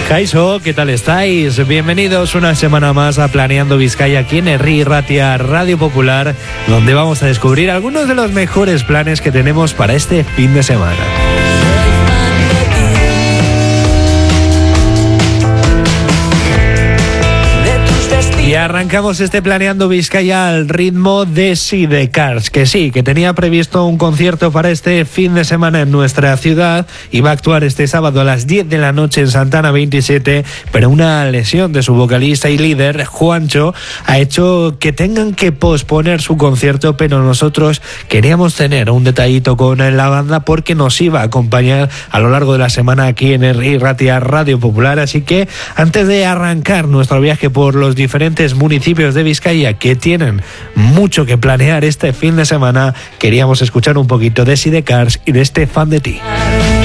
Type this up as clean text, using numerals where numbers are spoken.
Kaixo, ¿qué tal estáis? Bienvenidos una semana más a Planeando Vizcaya aquí en Herri Ratia Radio Popular, donde vamos a descubrir algunos de los mejores planes que tenemos para este fin de semana. Y arrancamos este Planeando Vizcaya al ritmo de Sidecars, que sí, que tenía previsto un concierto para este fin de semana en nuestra ciudad. Iba a actuar este sábado a las 10 de la noche en Santana 27, pero una lesión de su vocalista y líder, Juancho, ha hecho que tengan que posponer su concierto, pero nosotros queríamos tener un detallito con la banda porque nos iba a acompañar a lo largo de la semana aquí en Herri Ratia Radio Popular. Así que antes de arrancar nuestro viaje por los diferentes municipios de Vizcaya que tienen mucho que planear este fin de semana, queríamos escuchar un poquito de Sidecars y de este Fan de Ti.